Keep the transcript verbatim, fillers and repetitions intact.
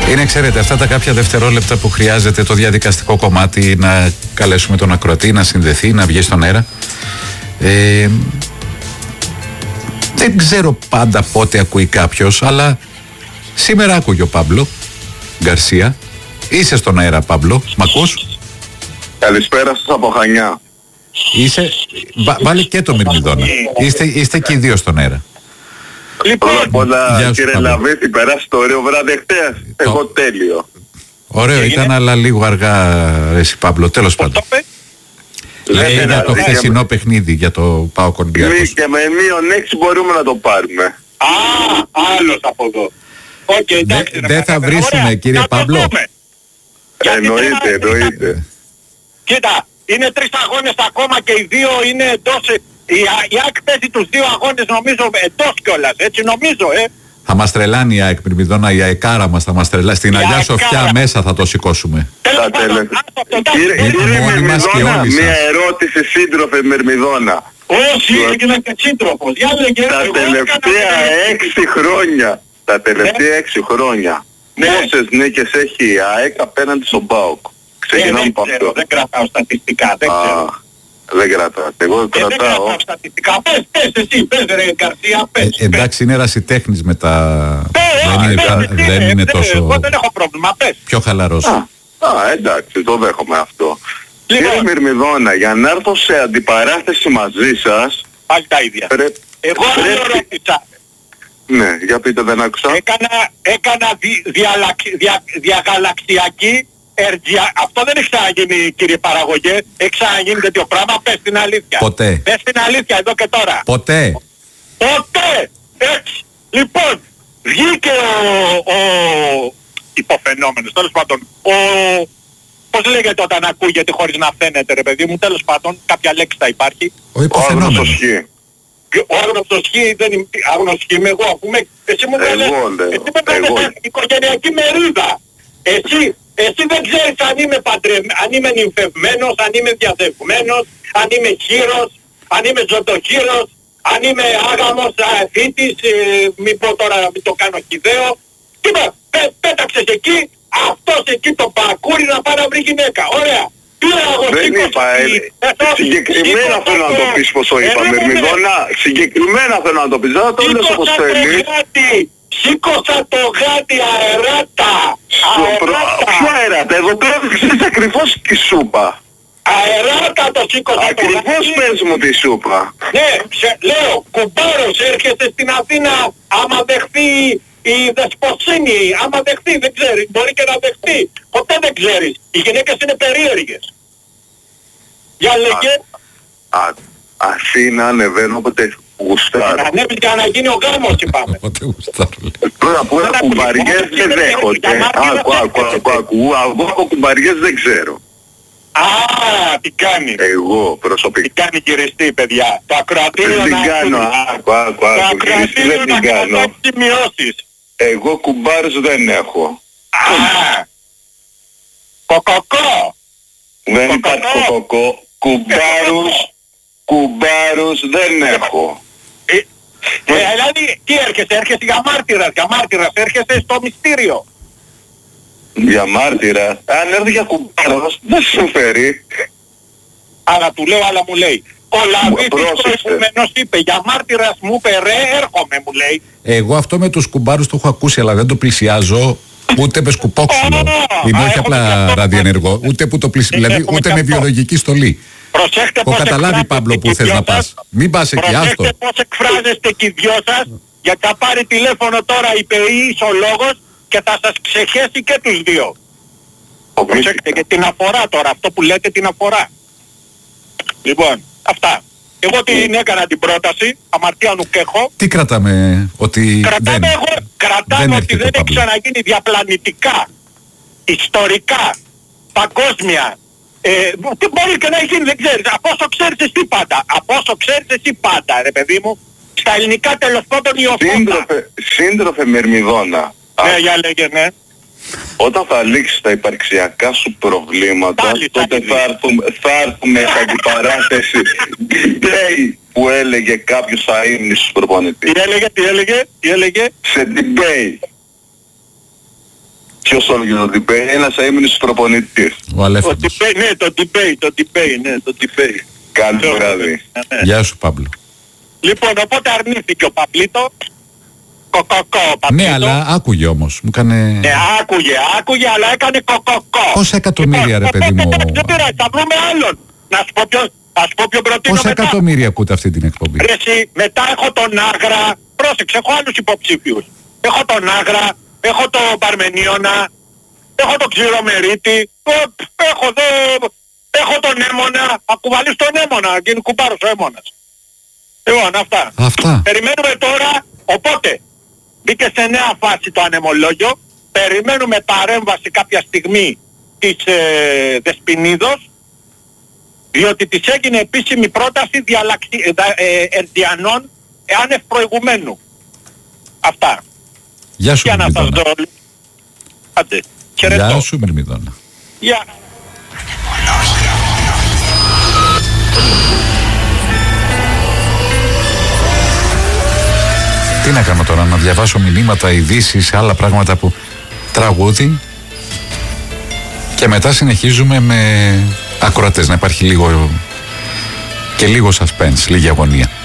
Είναι, ξέρετε, αυτά τα κάποια δευτερόλεπτα που χρειάζεται το διαδικαστικό κομμάτι να καλέσουμε τον ακροατή, να συνδεθεί, να βγει στον αέρα. Ε, δεν ξέρω πάντα πότε ακούει κάποιος, αλλά σήμερα άκουγε ο Παύλο Γκαρσία. Είσαι στον αέρα, Παύλο, μ' ακούς? Καλησπέρα σας από Χανιά. Είσαι, βα, βάλε και το Μυρμηδόνα. Είστε, είστε και οι δύο στον αέρα. Λοιπόν, πρώτα απ' όλα, κύριε Λαβίτη, περάσει το ωραίο βράδυ χτες. Εγώ τέλειο. Ωραίο ήταν, αλλά λίγο αργά, εσύ Παύλο, τέλος πάντων. Λέει για το χθεσινό παιχνίδι, για το ΠΑΟΚ Ολυμπιακός. Και με μείον έξι μπορούμε να το πάρουμε. Α, άλλος από εδώ. Δεν θα βρίσουμε, κύριε Παύλο. Εννοείται, εννοείται. Κοίτα, είναι τρεις αγώνες ακόμα και οι δύο είναι εντός. Η ΑΕΚ παίζει τους δύο αγώνες νομίζω εντός κιόλας, έτσι νομίζω, ε. Θα μας τρελάνει η ΑΕΚ, Μυρμηδόνα, η αεκάρα μας θα μας τρελάνει. Στην Αγιά Σοφιά μέσα θα το σηκώσουμε. Κύριε Μυρμηδόνα, μια ερώτηση, σύντροφε Μυρμηδόνα. Όχι, έγινα και σύντροφος. Τα τελευταία έξι χρόνια, τα τελευταία έξι χρόνια, πόσες νίκες έχει η ΑΕΚ απέναντι στον ΠΑΟΚ? Ξεκινάμε από αυτό. Δεν κρατάω στατιστικά, δεν ξέρω. Δεν κρατάτε, εγώ κρατάω. Δεν κρατάω στατιστικά. Πες, πες εσύ, πες ρε Γκαρσία, πες. Ε, εντάξει, είναι ερασιτέχνης με τα... Πες, δεν είναι, πες, δεν είναι, είναι τόσο... Εγώ δεν έχω πρόβλημα, πες. Πιο χαλαρός. Α, α, εντάξει, το δέχομαι αυτό. Λοιπόν, κύριε Μυρμηδόνα, για να έρθω σε αντιπαράθεση μαζί σας... Πάλι τα ίδια. Πρέ... Εγώ πρέπει... δεν ρώτησα. Ναι, για πείτε, δεν άκουσα. Έκανα, έκανα δι, διαλαξ, δια, διαγαλαξιακή ερτζια... Αυτό δεν έχει ξαναγίνει, κύριε παραγωγέ. Έχει ξαναγίνει τέτοιο πράγμα. Πες την αλήθεια. Ποτέ. Πες την αλήθεια εδώ και τώρα. Ποτέ. Ποτέ. Έτσι. Λοιπόν, βγήκε ο, ο υποφαινόμενος, τέλος πάντων, ο... Πώς λέγεται όταν ακούγεται χωρίς να φαίνεται, ρε παιδί μου, τέλος πάντων, κάποια λέξη θα υπάρχει. Ο υποφαινόμενος. Ο άγνωστος χ δεν είναι, άγνωστος χ είμαι εγώ, ακούμε, εσύ μου εγώ λες, λέω, εσύ με κάνεις οικογενειακή μερίδα. Εσύ, εσύ δεν ξέρεις αν είμαι παντρε, αν είμαι νυμφευμένος, αν είμαι διαδευμένος, αν είμαι χείρος, αν είμαι ζωτοχείρος, αν είμαι άγαμος, θήτης, ε, μην πω τώρα, μην το κάνω χιδαίο. Τι είπα, πέ, πέταξες εκεί, αυτός εκεί το πακούρι να πάει να βρει γυναίκα. Ωραία. Δεν είπα, ε, συγκεκριμένα θέλω να το πεις πως το είπα, Μυρμηδόνα, συγκεκριμένα θέλω να το πεις, δεν το λες όπως θέλεις. Σήκωσα το γάτι αεράτα. Ποιο αεράτα, εδώ πέρα ξέρεις ακριβώς τη σούπα. Αεράτα το σήκωσα το γάτι. Ακριβώς πες μου τη σούπα. Ναι, λέω, κουμπάρος έρχεται στην Αθήνα άμα δεχθεί η δεσποσύνη, άμα δεχτεί, δεν ξέρει, μπορεί και να δεχτεί. Ποτέ δεν ξέρεις. Οι γυναίκες είναι περίεργες. Για λέγε. Α, Αθήνα ανεβαίνω όποτε γουστάρω. Ανέβει για να γίνει ο γάμος, είπαμε. Όποτε γουστάρω. Τώρα που έχω κουμπαριές δεν δέχονται. Άκου, άκου, άκου, άκου. Εγώ από κουμπαριές δεν ξέρω. Α, τι κάνει. Εγώ προσωπικά. Τι κάνει γυριστή, παιδιά. Το ακροατήριο δεν την κάνω. Άκου, άκου, άκου. Γυριστή δεν την κάνω. Εγώ κουμπάρους δεν έχω. Α, κοκοκό. Δεν υπάρχει κοκοκό. Κουμπάρους, κουμπάρους δεν έχω. Ε, ε, δηλαδή, τι έρχεσαι, έρχεσαι για μάρτυρας, για μάρτυρας, έρχεσαι στο μυστήριο. Για μάρτυρα, αν έρθει για κουμπάρος, δεν συμφέρει. Αλλά του λέω, αλλά μου λέει. Ο Λαβίτης προηγούμενος είπε, για μάρτυρας μου είπε, ρε, έρχομαι, μου λέει. Εγώ αυτό με τους κουμπάρους το έχω ακούσει, αλλά δεν το πλησιάζω ούτε με σκουπόξυλο. Είναι όχι απλά ραδιενεργό, ούτε που το πλησιάζω, δηλαδή ούτε με βιολογική στολή. Προσέχτε πώς καταλάβει, Παύλο, που θες να πας. Μην πας εκεί, άστο. Προσέχτε πώς εκφράζεστε και οι δυο σας, γιατί θα πάρει τηλέφωνο τώρα η ΠΕΗ ο λόγος και θα σας ξεχέσει και τους δύο. Προσέχτε και την αφορά τώρα, αυτό που λέτε την αφορά. Λοιπόν, αυτά. Εγώ την έκανα την πρόταση, αμαρτία νου και έχω. Τι κρατάμε, ότι κρατάμε δεν, εγώ, κρατάμε δεν ότι δεν έχει ξαναγίνει διαπλανητικά, ιστορικά, παγκόσμια. Ε, τι μπορεί και να γίνει, δεν ξέρεις. Από όσο ξέρεις εσύ πάντα. Από όσο ξέρεις εσύ πάντα, ρε παιδί μου. Στα ελληνικά τέλος πάντων η οθόνη. Σύντροφε, σύντροφε Μυρμηδόνα. Ναι, για λέγε, ναι. Όταν θα λήξεις τα υπαρξιακά σου προβλήματα, Πάλι, τότε θα έρθουμε, θα έρθουμε σε αντιπαράθεση debate που έλεγε κάποιος αείμνης προπονητής. Τι έλεγε, τι έλεγε, τι έλεγε. Σε debate. Ποιος το έλεγε το debate, ένας αείμνης προπονητής. Ο Αλέφαντος. Το debate, ναι, το debate, το debate, ναι, το debate. Καλό βράδυ. Ναι. Γεια σου Παύλο. Λοιπόν, οπότε αρνήθηκε ο Παπλίτο. Κοκοκό ο Παπλίτο. Ναι, αλλά άκουγε όμως. Μου έκανε... Ναι, άκουγε, άκουγε, αλλά έκανε κοκοκό. Πόσα εκατομμύρια, ρε παιδί μου. Δεν πειράζει, θα βρούμε άλλον. Να σου πω ποιο, να σου πω ποιο προτείνω Πόσα μετά. εκατομμύρια ακούτε αυτή την εκπομπή. Ρε εσύ, μετά έχω τον Άγρα, πρόσεξε, έχω άλλους υποψήφιους. Έχω τον Άγρα, έχω τον Παρμενίωνα, έχω τον Ξηρομερίτη, ε, έχω, δε, έχω τον Έμονα, ακουβαλείς τον Έμονα, γίνει κουμπάρος ο Έμονας. Λοιπόν, αυτά. Αυτά. Περιμένουμε τώρα, οπότε, μπήκε σε νέα φάση το ανεμολόγιο, περιμένουμε παρέμβαση κάποια στιγμή της ε, Δεσποινίδος, διότι της έγινε επίσημη πρόταση διαλλαξι... ε, ερδιανών άνευ προηγουμένου. Αυτά. Γεια σου Για να σας Μυρμηδόνα. δω. Άντε. Χαιρετώ. Γεια σου Μυρμηδόνα. Γεια. Τι να κάνω τώρα, να διαβάσω μηνύματα, ειδήσεις, άλλα πράγματα που τραγούδι και μετά συνεχίζουμε με ακροατές, να υπάρχει λίγο και λίγο suspense, λίγη αγωνία.